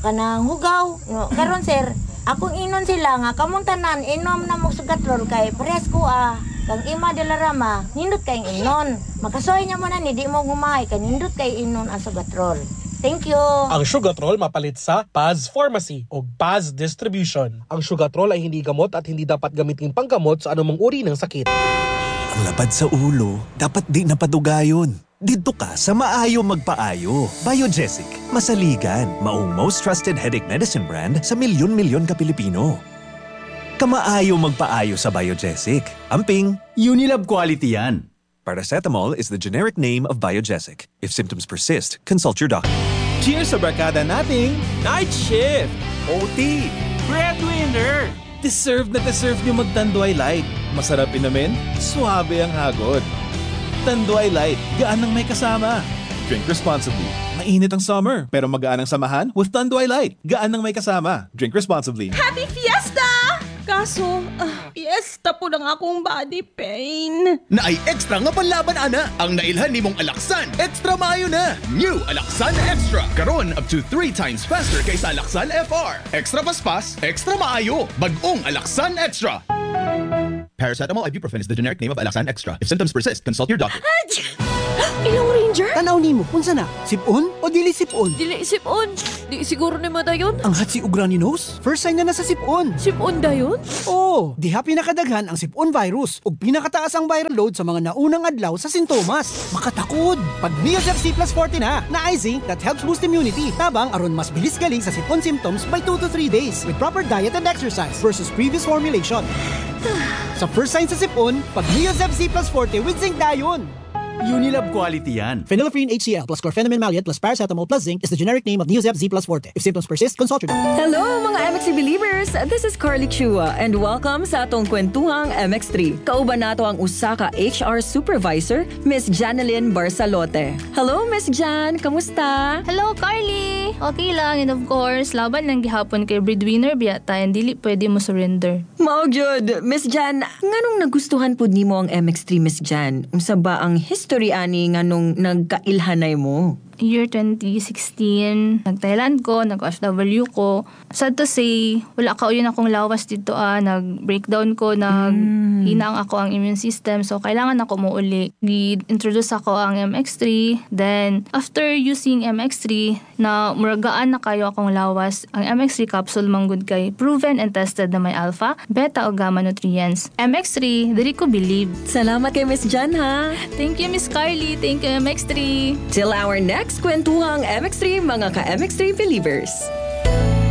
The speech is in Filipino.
kanang hugaw. No, karon sir, akong inon sila nga kamong tanan inom na mo sugatrol kay parehas ko kang ima de la Rama nindot kay inon. Makasoy nya mo na ni di mo gumay kay nindot kay inon ang sugatrol. Thank you. Ang Sugatrol mapalit sa Paz Pharmacy o Paz Distribution. Ang Sugatrol ay hindi gamot at hindi dapat gamitin panggamot sa anumang uri ng sakit. Ang lapad sa ulo, dapat di napadugayon. Dito ka sa Maayo Magpaayo. Biogesic, masaligan, maong most trusted headache medicine brand sa milyon-milyon ka Pilipino. Kamaayo Magpaayo sa Biogesic. Amping, Unilab quality yan. Paracetamol is the generic name of Biogesic. If symptoms persist, consult your doctor. Cheers sa barkada nating Night Shift! OT! Breadwinner! Deserve na deserve nyo mag-Tanduay Light. Masarap inamin, suabe ang hagod. Tanduay Light, gaan ng may kasama. Drink responsibly. Mainit ang summer, pero magaan ang samahan with Tanduay Light. Gaan ng may kasama. Drink responsibly. Happy Fiesta! Kaso, fiesta po lang akong body pain. Na ay extra nga panlaban ana ang nailhan nimong Alaxan. Extra maayo na. New Alaxan Extra. Karon up to 3 times faster kaysa Alaxan FR. Extra paspas, extra maayo. Bagong Alaxan Extra. Paracetamol ibuprofen is the generic name of Alaxan Extra. If symptoms persist, consult your doctor. Ilong Ranger? Tanaw nimo, unsa na? Sipon o dili sipon? Dili sipon. Di siguro ni mo dayon. Ang hatsi ug runny nose? First sign na sa sipon. Sipon dayon? Oo, diha pinakadaghan ang sipon virus ug pinakataas ang viral load sa mga naunang adlaw sa sintomas. Makatakod. Pag Neosep C plus 40 na ay zinc that helps boost immunity. Tabang aron mas bilis galing sa sipon symptoms by 2 to 3 days with proper diet and exercise versus previous formulation. Sa first sign sa sipon, pag Neosep C plus 40 with zinc dayon. Unilab quality yan. Phenylephrine HCl plus chlorpheniramine maleate plus paracetamol plus zinc is the generic name of Neosep Z plus Forte. If symptoms persist, consult your doctor. Hello mga MXC believers! This is Carly Chua and welcome sa atong kwentuhang MX3. Kauban nato ang usa ka HR supervisor, Miss Janeline Barsalote. Hello Miss Jan, kamusta? Hello Carly! Okay lang, and of course, laban lang gihapon kay breadwinner biyata and dili pwede mo surrender. Mao gyud, Miss Jan, nganong nagustuhan pud nimo ang MX3 Miss Jan? Unsa ba ang history ani nganong nagkailhanay mo? Year 2016, nag-Thailand ko, nag-OFW ko. Sad to say, wala ka yun akong lawas dito nag-breakdown ko, hinaang ako ang immune system. So, kailangan ako muuli. Gi-introduce ako ang MX3. Then, after using MX3, na muragaan na kayo akong lawas, ang MX3 capsule manggod kay proven and tested na may alpha, beta o gamma nutrients. MX3, dili ko believe. Salamat kay Miss Jan ha. Thank you Miss Carly. Thank you MX3. Till our next kwentuhang MX3 mga ka-MX3 believers.